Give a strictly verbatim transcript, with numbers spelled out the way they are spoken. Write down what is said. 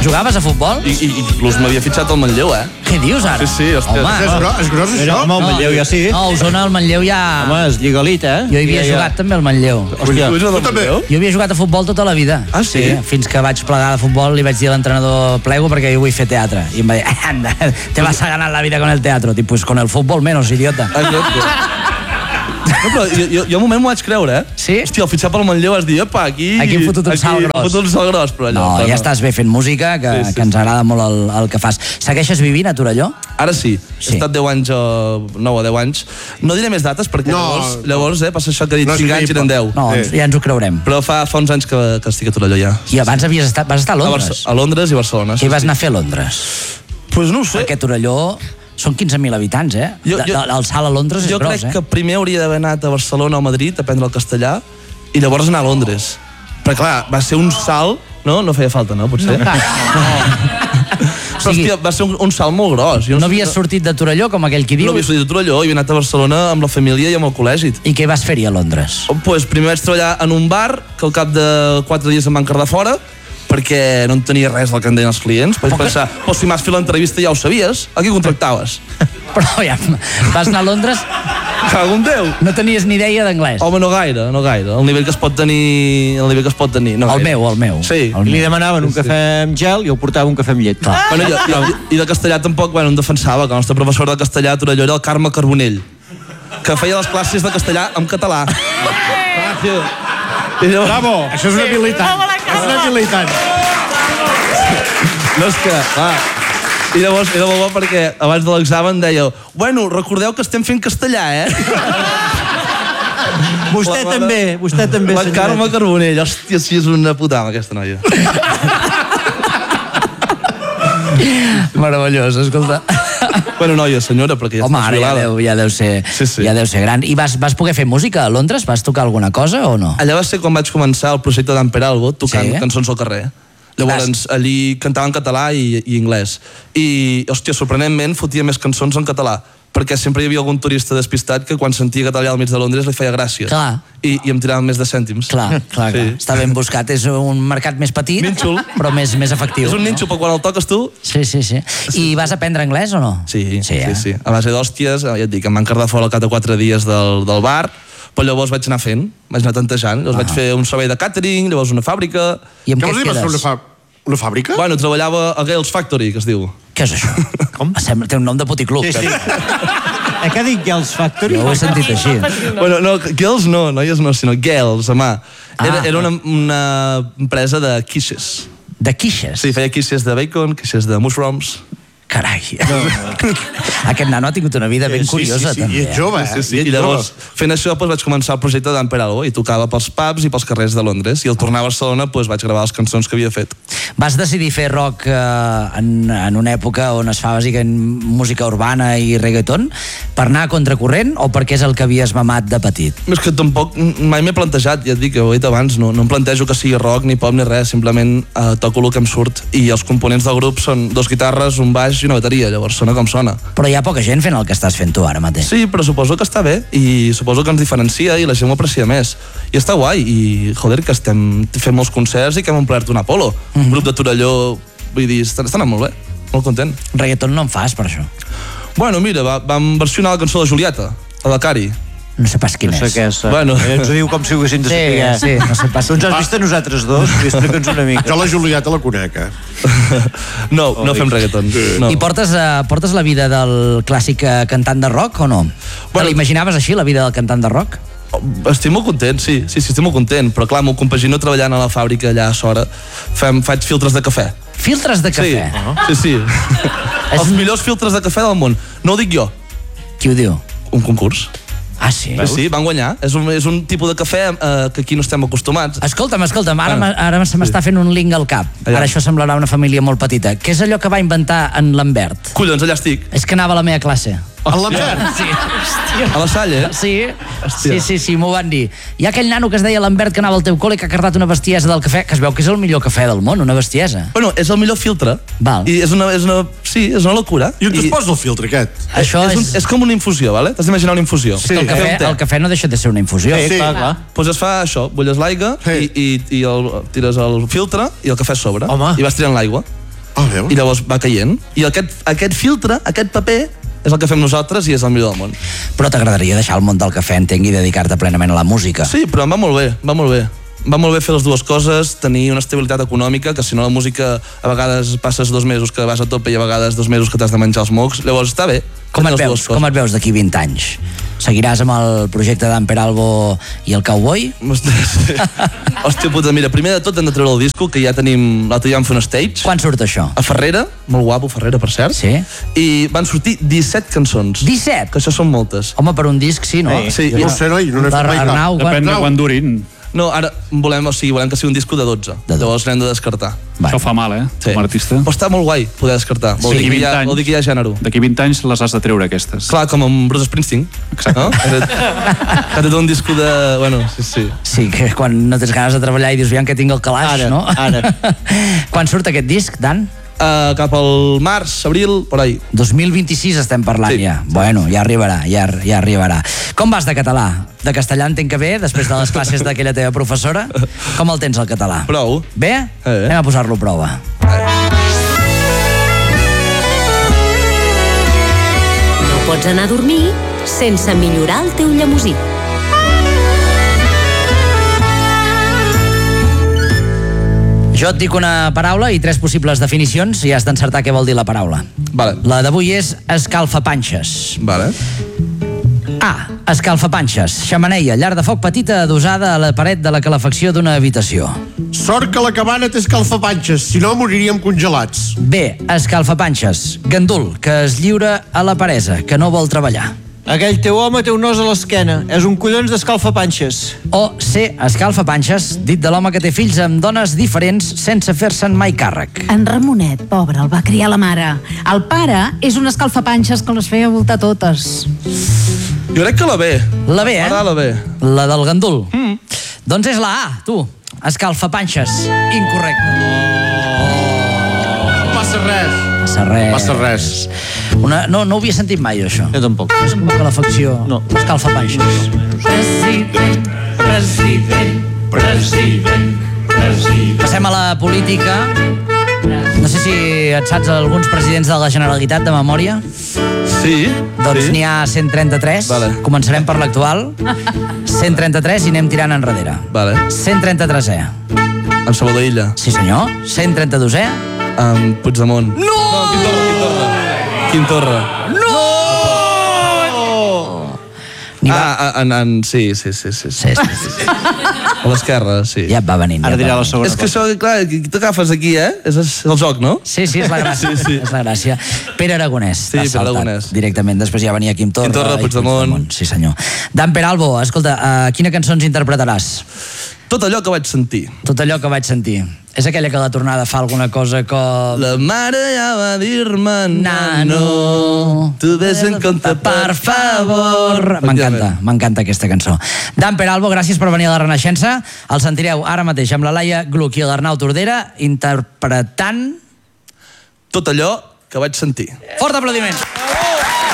Jugaves a futbol? I, i inclús m'havia fitxat al Manlleu, eh? Què dius, ara? Sí, sí, hòstia. Home, És gros, és gros això? Home, el Manlleu ja sí. No, a Osona, el Manlleu ja... Home, és lligalit, eh? Jo hi havia jugat també al Manlleu. Hòstia. Tu ets el Manlleu? Jo havia jugat a futbol tota la vida. Ah, sí? Fins que vaig plegar de futbol li vaig dir a l'entrenador plego perquè jo vull fer teatre. I em va dir, anda, te vas a ganar la vida con el teatro. Dic, pues con el fútbol menos, idiota. No, però jo, jo, jo un moment m'ho vaig creure, eh? Sí? Hòstia, al fitxar pel Manlleu vas dir, epa, aquí... Aquí hem fotut un salt gros. Aquí hem fotut un salt gros, però allò... No, però ja estàs bé fent música, que, Sí, sí, que ens agrada molt el, el que fas. Segueixes vivint a Torelló? Ara sí, Sí. he estat deu anys, o nou o deu anys. No diré més dates, perquè No, llavors, llavors eh, passa això que he dit no és cinc anys i creïble. eren deu. No, Sí. ja ens ho creurem. Però fa, fa uns anys que, que estic a Torelló, ja. I abans havies estat, vas estar a A, Londres. Barce- a Londres i Barcelona. Què vas anar a fer a Londres? Pues no ho sé. Perquè Torelló són quinze mil habitants, eh? Jo- De- jo- de- El salt a Londres és Jo gros, crec eh? que primer hauria d'haver anat a Barcelona o Madrid a aprendre el castellà i llavors anar a Londres. Però clar, va ser un salt, no? No feia falta, no? Potser? No, clar. Però, hòstia, va ser un, un salt molt gros. Jo No havies sortit de Torelló, com aquell qui No diu? havia sortit de Torelló, i havia anat a Barcelona amb la família i amb el col·legi. I què vas fer-hi a Londres? Pues primer vaig treballar en un bar, que al cap de quatre dies em van quedar fora, perquè no en tenia res del que em deien els clients. Vaig pensar, pues si m'has fet l'entrevista ja ho sabies, a qui contractaves? Però ja, vas anar a Londres, Cago en Déu! no tenies ni idea d'anglès. Home, no gaire, no gaire. El nivell que es pot tenir... El nivell que es pot tenir, no El gaire. meu, el meu. Sí. El I li meu. demanaven un cafè amb gel i jo portava un cafè amb llet. Clar. Bueno, jo, jo, I de castellà tampoc, bueno, em defensava, que el nostre professor de castellà a Torelló era el Carme Carbonell, que feia les classes de castellà en català. I llavors, Bravo! Això és una habilitat. És una habilitat. no és que, clar, i llavors era molt bo perquè abans de l'examen deia, bueno, recordeu que estem fent castellà, eh? Vostè La mare- també, vostè també, La senyoret. Carme Carbonell, hòstia, sí, és una puta amb aquesta noia. Meravellós, escolta. Bueno, noia, senyora, perquè ja Home, està ara ja jubilada. deu, ja deu ser, Sí, sí. ja deu ser gran. I vas, vas poder fer música a Londres? Vas tocar alguna cosa o no? Allà va ser quan vaig començar el projecte d'en Peralbo, tocant Sí. cançons al carrer. Llavors, allí cantava en català i, i anglès. I, hòstia, sorprenentment, fotia més cançons en català, perquè sempre hi havia algun turista despistat que quan sentia català al mig de Londres li feia gràcia. Clar. I, i em tiraven més de cèntims. Clar, clar, clar. Sí. Està ben buscat. És un mercat més petit, Nínxol. però més, més efectiu. És un ninxo, però quan el toques tu... Sí, sí, sí. I vas aprendre anglès o no? Sí, sí, eh? sí. A base d'hòsties, ja et dic, em van quedar fora al cap de quatre dies del, del bar, però llavors vaig anar fent, vaig anar tantejant. Llavors Ah. vaig fer un servei de catering, llavors una fàbrica... I amb Què què vols et dir? Vas fer quedes? una, fa... una fàbrica? Bueno, treballava a Gales Factory, que es diu. Què és això? Com? Sembla, té un nom de puticlub. Sí, sí. Eh, què dic, Gels Factory? Jo ho he sentit així. Bueno, no, Gales no, noies no, sinó Gales, a mà. Era, Ah. era una, una empresa de quiches. De quiches? Sí, feia quiches de bacon, quiches de mushrooms. Carai. Aquest nano ha tingut una vida ben curiosa, sí, sí, també. i és jove, eh? Sí, sí. I ets I llavors, jove. fent això, doncs, vaig començar el projecte d'en Peralbo i tocava pels pubs i pels carrers de Londres. I al tornar a Barcelona doncs, vaig gravar les cançons que havia fet. Vas decidir fer rock eh, en, en una època on es fa bàsicament música urbana i reggaeton per anar a contracorrent o perquè és el que havies mamat de petit? És que tampoc mai m'he plantejat, ja et dic, ho he dit abans, no, no em plantejo que sigui rock ni pop ni res, simplement eh, toco el que em surt i els components del grup són dos guitarres, un baix i una bateria, llavors sona com sona. Però hi ha poca gent fent el que estàs fent tu ara mateix. Sí, però suposo que està bé i suposo que ens diferencia i la gent ho aprecia més. I està guai i, joder, que estem fent molts concerts i que hem omplert un Apolo. Un grup de Torelló, vull dir, està, està anant molt bé, molt content. Reggaeton no en fas, per això. Bueno, mira, va, vam versionar la cançó de Julieta, a la Cari. No sé pas quin No sé és. què és. Bueno. Eh, ens ho diu com si ho haguéssim de Sí, saber. sí, no sé pas. Tu ens has vist a nosaltres dos? I explica'ns una mica. Jo la Julieta la conec, eh? No, no fem reggaeton. No. I portes, uh, portes la vida del clàssic uh, cantant de rock o no? Bueno, Te l'imaginaves així, la vida del cantant de rock? Estic molt content, sí, sí, sí, estic molt content, però clar, m'ho compagino treballant a la fàbrica allà a Sora. Fem, faig filtres de cafè. Filtres de cafè? Sí, sí, sí. Els millors filtres de cafè del món. No ho dic jo, Qui ho diu? un concurs. Ah, sí? Sí, sí, van guanyar. És un, és un tipus de cafè eh, que aquí no estem acostumats. Escolta'm, escolta'm, ara, Bueno, ah, ara se m'està fent un link al cap. Allà. Ara això semblarà una família molt petita. Què és allò que va inventar en Lambert? Collons, allà estic. És que anava a la meva classe. A l'Ambert? Sí, A la Salle, eh? sí, Hòstia. sí, sí, sí m'ho van dir. Hi ha aquell nano que es deia Lambert que anava al teu col·le que ha cardat una bestiesa del cafè, que es veu que és el millor cafè del món, una bestiesa. Bueno, és el millor filtre. Val. I és una, és una, sí, és una locura. I on es posa el filtre, aquest? Això és, un, és... és com una infusió, vale? T'has d'imaginar una infusió. Sí, el, cafè, el cafè no deixa de ser una infusió. Sí, clar, clar. Doncs es fa això, bulles l'aigua Sí. i, i, i el, tires el filtre i el cafè a sobre. Home. I vas tirant l'aigua. I llavors va caient. I aquest, aquest filtre, aquest paper, és el que fem nosaltres i és el millor del món. Però t'agradaria deixar el món del cafè, entenc, i dedicar-te plenament a la música. Sí, però em va molt bé, va molt bé. Va molt bé fer les dues coses, tenir una estabilitat econòmica, que si no la música a vegades passes dos mesos que vas a tope i a vegades dos mesos que t'has de menjar els mocs, llavors està bé. Com et veus, com et veus d'aquí vint anys? Seguiràs amb el projecte d'en Peralbo i el Cowboy? Hòstia puta, mira, primer de tot hem de treure el disco, que ja tenim, l'altre dia vam fer un stage. Quan surt això? A Ferrera, molt guapo Ferrera, per cert. Sí. I van sortir disset cançons. disset? Que això són moltes. Home, per un disc sí, no? Sí. No ho sé, noi, no n'he fet mai cap. Arnau, Depèn de quan durin. No, ara volem, o sigui, volem que sigui un disco de dotze. De Llavors n'hem de descartar. Va. Això fa mal, eh? Sí. Com a artista. Però està molt guai poder descartar. Vol, Sí, dir, que hi ha, vint anys. vol dir que hi ha gènere. D'aquí vint anys les has de treure, aquestes. Clar, com amb Bruce Springsteen. Exacte. No? Que té tot un disco de... Bueno, sí, sí. Sí, que quan no tens ganes de treballar i dius, aviam que tinc el calaix, Ara, no? ara. Quan surt aquest disc, Dan? Uh, cap al març, abril, por ahí. dos mil vint-i-sis estem parlant Sí. ja. Bueno, ja arribarà, ja, ja arribarà. Com vas de català? De castellà entenc que bé, després de les classes d'aquella teva professora. Com el tens, el català? Prou. Bé? Eh. Anem a posar-lo a prova. No pots anar a dormir sense millorar el teu llemosí. Jo et dic una paraula i tres possibles definicions i has d'encertar què vol dir la paraula. Vale. La d'avui és escalfapanxes. Vale. A. Escalfapanxes. Xamaneia, llar de foc petita adosada a la paret de la calefacció d'una habitació. Sort que la cabana té escalfapanxes, si no moriríem congelats. B. Escalfapanxes. Gandul, que es lliura a la peresa, que no vol treballar. Aquell teu home té un os a l'esquena. És un collons d'escalfapanxes. O C. Escalfapanxes, dit de l'home que té fills amb dones diferents sense fer-se'n mai càrrec. En Ramonet, pobre, el va criar la mare. El pare és un escalfapanxes que les feia voltar totes. Jo crec que la B. La B, eh? Ara la B. La del gandul. Mm. Doncs és la A, tu. Escalfapanxes. Incorrecte. No passa res. Passa res. Passa res. Una, no, no ho havia sentit mai, això. Jo tampoc. És un poc a l'afecció. No. Escalfapanxes. President, president, president, president. Passem a la política. No sé si et saps alguns presidents de la Generalitat de memòria. Sí. Doncs sí. n'hi ha cent trenta-tres. Vale. Començarem per l'actual. cent trenta-tres i anem tirant enrere. Vale. cent trenta-tresè. En Salvador Illa. Sí, senyor. cent trenta-dosè. En Puigdemont. No! No, Quim Torra, Quim Torra. Quim Torra. No! N'hi va... Ah, en, en, sí, sí, sí, sí. Sí, sí, sí, sí. A l'esquerra, sí. Ja et va venint. Ara ja et dirà va la venint. segona És que cosa. això, clar, qui t'agafes aquí, eh? És és el joc, no? Sí, sí, és la gràcia. Sí, sí. És la gràcia. Pere Aragonès. Sí, t'has Pere saltat Aragonès. Directament. Després ja venia Quim Torra. Quim Torra, i Puigdemont. Sí, senyor. Dan Peralbo, escolta, uh, quina cançó ens interpretaràs? Tot allò que vaig sentir. Tot allò que vaig sentir. És aquella que a la tornada fa alguna cosa com... La mare ja va dir-me, Nano, tu ves en compte, per favor. M'encanta, m'encanta aquesta cançó. Dan Peralbo, gràcies per venir a la Renaixença. El sentireu ara mateix amb la Laia Gluck i l'Arnau Tordera interpretant... Tot allò que vaig sentir. Fort aplaudiment.